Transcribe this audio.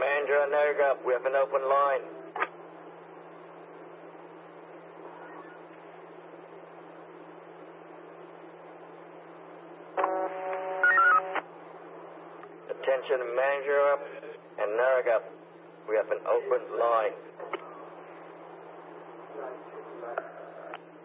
Mandra Nerga, we have an open line. Attention Mandra and Nerga, we have an open line.